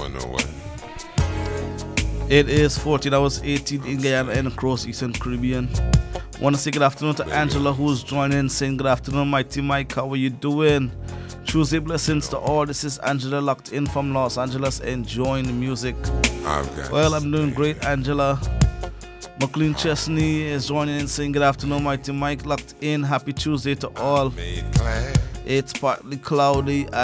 going nowhere. It is 14 hours 18 in Guyana and across Eastern Caribbean. Want to say good afternoon to Angela who's joining, saying good afternoon, Mighty Mike. How are you doing? Tuesday blessings to all. This is Angela locked in from Los Angeles, enjoying the music. Well, I'm doing great, Angela. McLean Chesney is joining in, saying good afternoon, Mighty Mike. Locked in. Happy Tuesday to all. It's partly cloudy